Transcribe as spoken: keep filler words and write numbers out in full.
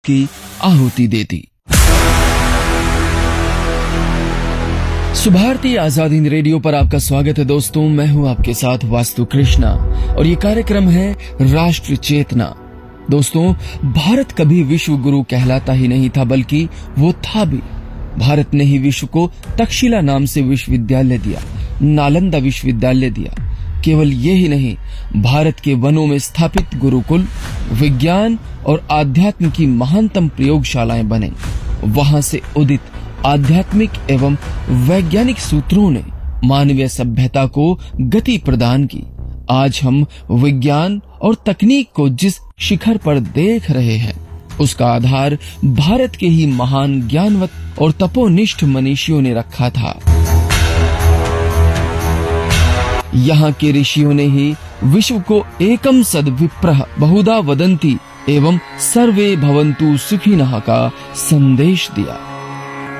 की आहुति देती। सुभारती आजाद हिंद रेडियो पर आपका स्वागत है दोस्तों। मैं हूं आपके साथ वास्तु कृष्णा और ये कार्यक्रम है राष्ट्र चेतना। दोस्तों, भारत कभी विश्व गुरु कहलाता ही नहीं था, बल्कि वो था भी। भारत ने ही विश्व को तक्षशिला नाम से विश्वविद्यालय दिया, नालंदा विश्वविद्यालय दिया। केवल ये ही नहीं, भारत के वनों में स्थापित गुरुकुल, विज्ञान और आध्यात्म की महानतम प्रयोगशालाएं बने। वहां से उदित आध्यात्मिक एवं वैज्ञानिक सूत्रों ने मानवीय सभ्यता को गति प्रदान की। आज हम विज्ञान और तकनीक को जिस शिखर पर देख रहे हैं, उसका आधार भारत के ही महान ज्ञानवत और तपोनिष्ठ मनीषियों ने रखा था। यहाँ के ऋषियों ने ही विश्व को एकम सद विप्रः बहुधा वदन्ति एवं सर्वे भवन्तु सुखिनः का संदेश दिया।